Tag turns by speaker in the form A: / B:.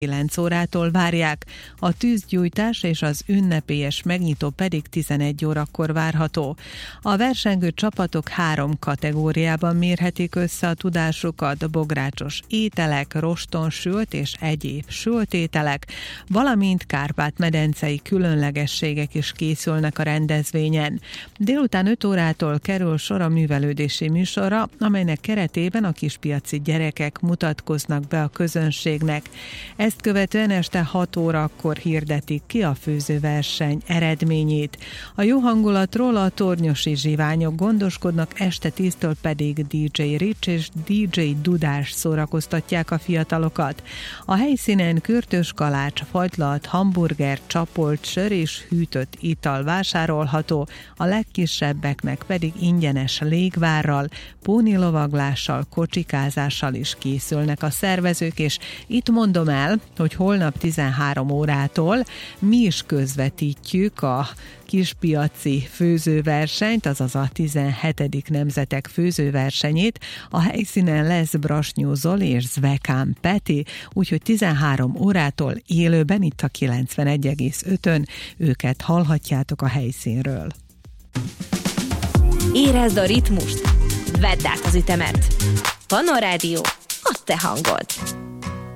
A: 9 órától várják, a tűzgyújtás és az ünnepélyes megnyitó pedig 11 órakor várható. A versengő csapatok 3 kategóriában mérhetik össze a tudásukat: bográcsos ételek, rostonsült és egyéb sült ételek, valamint Kárpát-medencei különlegességek is készülnek a rendezvényen. Délután 5 órától kerül sor a művelődési műsorra, amelynek keretében a kispiaci gyerekek mutatkoznak be a közönségnek. Ezt követően este 6 órakor hirdetik ki a főzőverseny eredményét. A jó hangulatról a tornyosi zsiványok gondoskodnak, este 10-től pedig DJ Rich és DJ Dudás szórakoztatják a fiatalokat. A helyszínen kürtös kalács, fagylalt, hamburger, csapolt sör és hűtött ital vásárolható, a legkisebbeknek pedig ingyenes légvárral, pónilovaglással, kocsikázással is készülnek a szervezők, és itt mondom el, hogy holnap 13 órától mi is közvetítjük a kispiaci főzőversenyt, azaz a 17. nemzetek főzőversenyét. A helyszínen lesz Brasnyó Zoli és Zvekán Peti, úgyhogy 13 órától élőben itt a 91,5-ön őket hallhatjátok a helyszínről.
B: Érezd a ritmust, vedd át az ütemet. Pannon Rádió, a te hangod.